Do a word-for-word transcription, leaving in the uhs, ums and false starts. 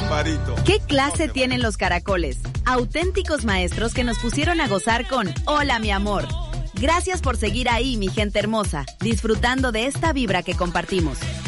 Amparito. ¿Qué clase tienen los caracoles? Auténticos maestros que nos pusieron a gozar con Hola, mi amor. Gracias por seguir ahí, mi gente hermosa, disfrutando de esta vibra que compartimos.